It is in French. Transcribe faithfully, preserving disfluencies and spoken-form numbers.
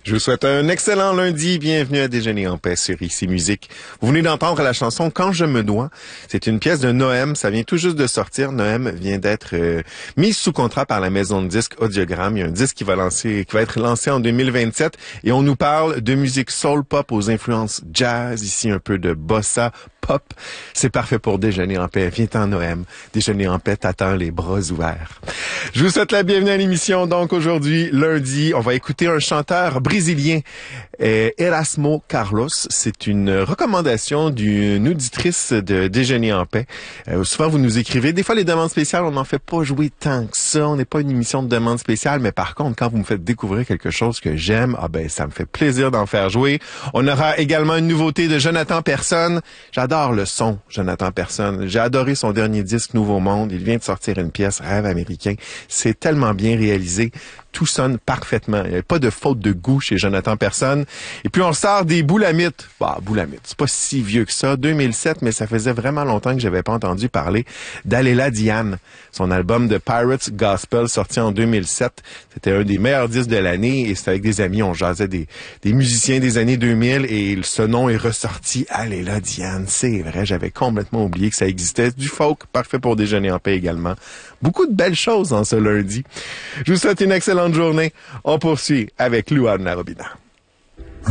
Je vous souhaite un excellent lundi. Bienvenue à Déjeuner en paix sur Ici Musique. Vous venez d'entendre la chanson Quand je me dois. C'est une pièce de Noem. Ça vient tout juste de sortir. Noem vient d'être euh, mise sous contrat par la maison de disques Audiogramme. Il y a un disque qui va lancer, qui va être lancé en deux mille vingt-sept. Et on nous parle de musique soul pop aux influences jazz. Ici, un peu de bossa pop. C'est parfait pour Déjeuner en paix. Viens-t'en, Noem. Déjeuner en paix t'attend les bras ouverts. Je vous souhaite la bienvenue à l'émission. Donc, aujourd'hui, lundi, on va écouter un chanteur brésilien, euh, Erasmo Carlos. C'est une recommandation d'une auditrice de Déjeuner en paix. Euh, souvent, vous nous écrivez. Des fois, les demandes spéciales, on n'en fait pas jouer tant que ça. On n'est pas une émission de demande spéciale. Mais par contre, quand vous me faites découvrir quelque chose que j'aime, ah ben, ça me fait plaisir d'en faire jouer. On aura également une nouveauté de Jonathan Persson. J'adore le son, Jonathan Persson. J'ai adoré son dernier disque, Nouveau Monde. Il vient de sortir une pièce, Rêve américain. C'est tellement bien réalisé. Tout sonne parfaitement. Il n'y a pas de faute de goût chez Jonathan Persson. Et puis, on sort des Boulamites. Bah, Boulamites, c'est pas si vieux que ça. deux mille sept, mais ça faisait vraiment longtemps que j'avais pas entendu parler d'Aléla Diane. Son album de Pirates Gospel, sorti en deux mille sept. C'était un des meilleurs disques de l'année et c'était avec des amis. On jasait des, des musiciens des années deux mille et ce nom est ressorti, Aléla Diane. C'est vrai, j'avais complètement oublié que ça existait. Du folk, parfait pour Déjeuner en paix également. Beaucoup de belles choses en ce lundi. Je vous souhaite une excellente journée. On poursuit avec Luan Larobina.